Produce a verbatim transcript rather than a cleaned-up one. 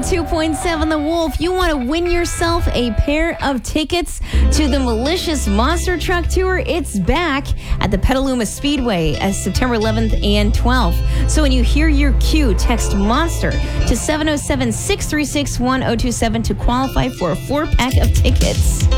two point seven The Wolf. You want to win yourself a pair of tickets to the Malicious Monster Truck Tour? It's back at the Petaluma Speedway as September eleventh and twelfth. So when you hear your cue, text MONSTER to seven oh seven, six three six, one oh two seven to qualify for a four-pack of tickets.